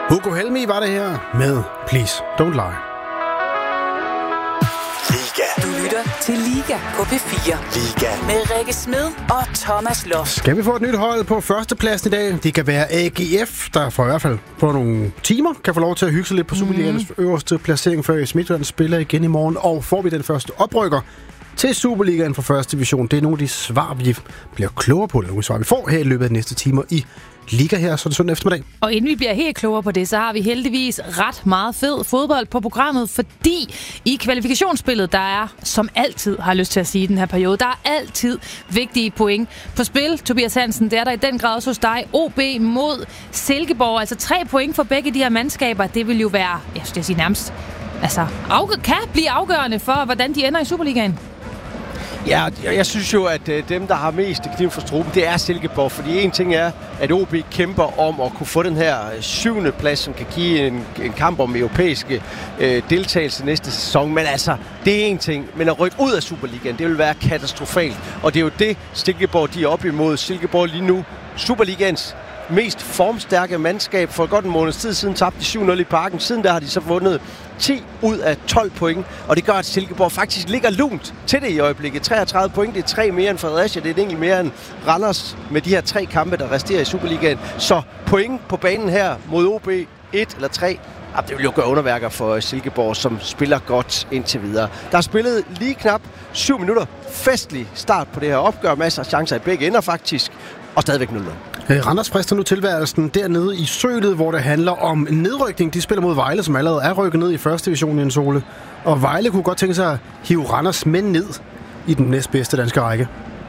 Hugo Helmi var det her med Please Don't Lie. Liga. Du lytter til Liga på P4. Liga med Rikke Smed og Thomas Loft. Skal vi få et nyt hold på førstepladsen i dag? Det kan være AGF, der for i hvert fald på nogle timer kan få lov til at hygge sig lidt på Superligaens øverste placering, før Midtjylland spiller igen i morgen. Og får vi den første oprykker til Superligaen fra første division? Det er nogle af de svar, vi bliver klogere på, nogle svar, vi får her i løbet af de næste timer i Liga her, så det søndag eftermiddag. Og inden vi bliver helt klogere på det, så har vi heldigvis ret meget fed fodbold på programmet, fordi i kvalifikationsspillet, der er, som altid har lyst til at sige i den her periode, der er altid vigtige point på spil. Tobias Hansen, det er der i den grad hos dig. OB mod Silkeborg, altså 3 point for begge de her mandskaber. Det vil jo være, jeg skal sige nærmest, altså kan blive afgørende for, hvordan de ender i Superligaen. Ja, jeg synes jo, at dem, der har mest kniv for struben, det er Silkeborg. Fordi en ting er, at OB kæmper om at kunne få den her 7. plads, som kan give en kamp om europæiske deltagelse næste sæson. Men altså, det er en ting. Men at rykke ud af Superligaen, det vil være katastrofalt. Og det er jo det, Silkeborg de er op imod. Silkeborg lige nu, Superligaens mest formstærke mandskab. For godt en måneds tid siden tabte de 7-0 i Parken. Siden der har de så vundet 10 ud af 12 point, og det gør, at Silkeborg faktisk ligger lunt til det i øjeblikket. 33 point, det er 3 mere end Fredericia, det er et enkelt mere end Randers med de her 3 kampe, der resterer i Superligaen. Så point på banen her mod OB, 1 eller 3, det vil jo gøre underværker for Silkeborg, som spiller godt indtil videre. Der er spillet lige knap 7 minutter. Festlig start på det her opgør. Masser af chancer i begge ender faktisk, og stadigvæk 0-0. Randers frister nu tilværelsen dernede i Sølet, hvor det handler om nedrykning. De spiller mod Vejle, som allerede er rykket ned i første division i en Sole. Og Vejle kunne godt tænke sig at hive Randers mænd ned i den næstbedste danske række.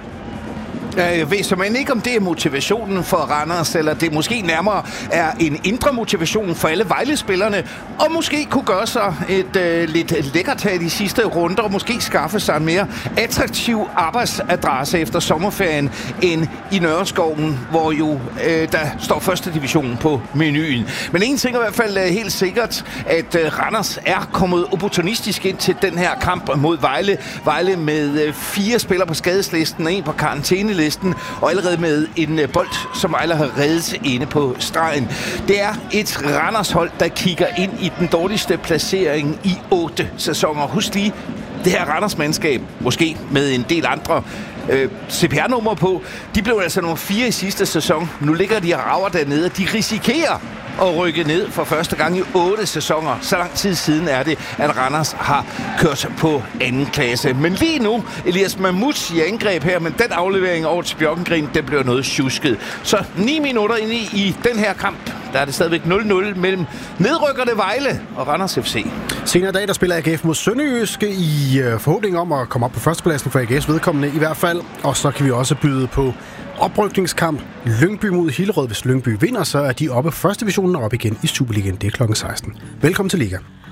Jeg ved simpelthen ikke, om det er motivationen for Randers, eller det måske nærmere er en indre motivation for alle Vejle-spillerne, og måske kunne gøre sig et lidt lækkert her i de sidste runder, og måske skaffe sig en mere attraktiv arbejdsadresse efter sommerferien end i Nørreskoven, hvor jo der står første division på menuen. Men en ting er i hvert fald helt sikkert, at Randers er kommet opportunistisk ind til den her kamp mod Vejle. Vejle med 4 spillere på skadeslisten, og 1 på karantænelisten, og allerede med en bold, som Vejle har reddet inde på stregen. Det er et Randers-hold, der kigger ind i den dårligste placering i 8 sæsoner. Husk lige, det her Randers-mandskab, måske med en del andre CPR-numre på, de blev altså nummer 4 i sidste sæson. Nu ligger de og rager dernede, og de risikerer at rykke ned for første gang i 8 sæsoner. Så lang tid siden er det, at Randers har kørt på anden klasse. Men lige nu, Elias Mahmouds i angreb her, men den aflevering over til Bjørkengrin, den bliver noget tjusket. Så 9 minutter inde i den her kamp, der er det stadigvæk 0-0 mellem nedrykkerne Vejle og Randers FC. Senere i dag, der spiller AGF mod Sønderjyske i forhåbning om at komme op på førstepladsen for AGF's vedkommende i hvert fald. Og så kan vi også byde på oprykningskamp Lyngby mod Hillerød. Hvis Lyngby vinder, så er de oppe første divisionen og op igen i Superligaen. Det er klokken 16. Velkommen til Liga.